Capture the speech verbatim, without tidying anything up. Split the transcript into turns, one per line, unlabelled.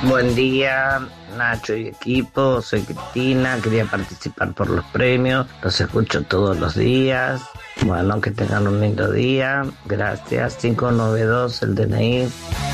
Buen día, Nacho y equipo. Soy Cristina. Quería participar por los premios. Los escucho todos los días. Bueno, que tengan un lindo día. Gracias. cinco nueve dos, el D N I.